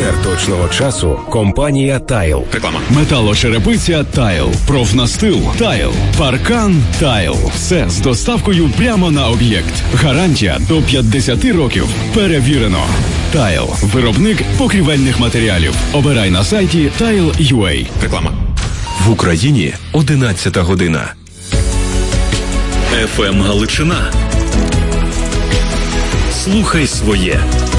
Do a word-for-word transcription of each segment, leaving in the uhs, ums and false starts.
Партнер точного часу – компанія «Тайл». Реклама. Металошерепиця «Тайл». Профнастил «Тайл». Паркан «Тайл». Все з доставкою прямо на об'єкт. Гарантія до п'ятдесят років. Перевірено. «Тайл». Виробник покрівельних матеріалів. Обирай на сайті тайл крапка ю а. Реклама. В Україні одинадцята година. еф ем Галичина. Слухай своє.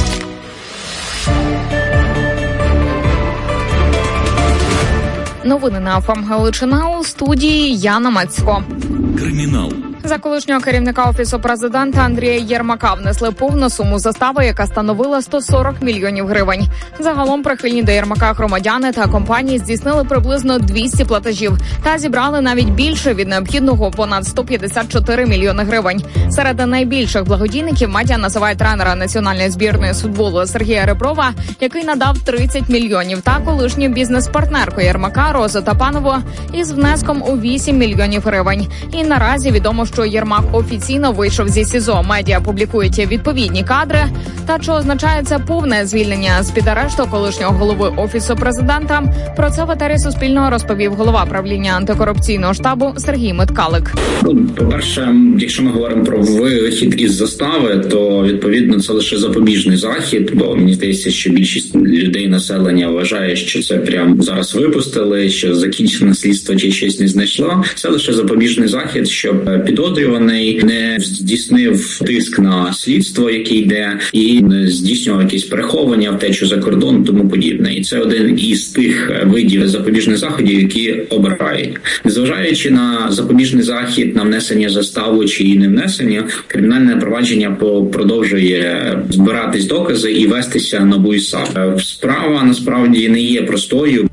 Новини на еф ем Галичина, у студії Яна Мацько. Кримінал. За колишнього керівника Офісу президента Андрія Єрмака внесли повну суму застави, яка становила сто сорок мільйонів гривень. Загалом прихильні до Єрмака громадяни та компанії здійснили приблизно двісті платежів та зібрали навіть більше від необхідного – понад сто п'ятдесят чотири мільйони гривень. Серед найбільших благодійників медіа називає тренера національної збірної з футболу Сергія Реброва, який надав тридцять мільйонів, та колишню бізнес-партнерку Єрмака Розу Тапанову із внеском у вісім мільйонів гривень. І наразі відомо, що Єрмак офіційно вийшов зі СІЗО. Медіа публікують відповідні кадри. Та чи означає це повне звільнення з-під арешту колишнього голови Офісу президента? Про це в етері Суспільного розповів голова правління антикорупційного штабу Сергій Меткалик. Ну, по-перше, якщо ми говоримо про вихід із застави, то відповідно це лише запобіжний захід, бо мені здається, що більшість людей населення вважає, що це прям зараз випустили, що закінчено слідство чи щось не знайшло. Це лише запобіжний захід, щоб підозрюваний не здійснив тиск на слідство, яке йде, і не здійснював якісь переховування, втечу за кордон, тому подібне. І це один із тих видів запобіжних заходів, які обирають. Незважаючи на запобіжний захід, на внесення застави чи і не внесення, кримінальне провадження продовжує збиратись докази і вестися НАБУ і САП. Справа насправді не є простою.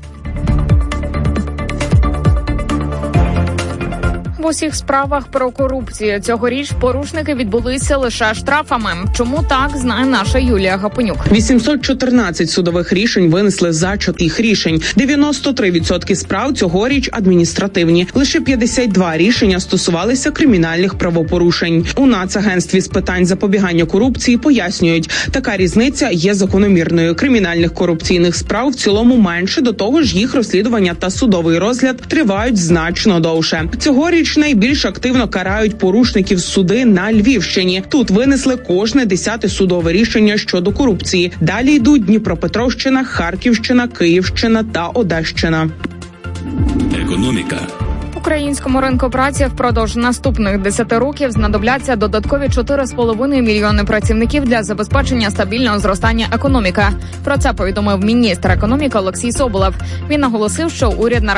В усіх справах про корупцію цьогоріч порушники відбулися лише штрафами. Чому так, знає наша Юлія Гапонюк. вісімсот чотирнадцять судових рішень винесли за чотирьох рішень. дев'яносто три відсотки справ цьогоріч адміністративні. Лише п'ятдесят два рішення стосувалися кримінальних правопорушень. У Нацагентстві з питань запобігання корупції пояснюють, така різниця є закономірною. Кримінальних корупційних справ в цілому менше, до того ж їх розслідування та судовий розгляд тривають значно довше. Цьогоріч найбільш активно карають порушників суди на Львівщині. Тут винесли кожне десяте судове рішення щодо корупції. Далі йдуть Дніпропетровщина, Харківщина, Київщина та Одещина. Економіка. Українському ринку праці впродовж наступних десяти років знадобляться додаткові чотири з половиною мільйони працівників для забезпечення стабільного зростання економіки. Про це повідомив міністр економіки Олексій Соболєв. Він наголосив, що уряд на